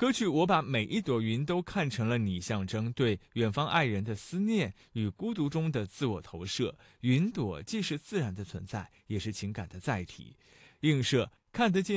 歌曲《我把每一朵云都看成了你》象征对远方爱人的思念与孤独中的自我投射。云朵既是自然的存在，也是情感的载体，映射看得见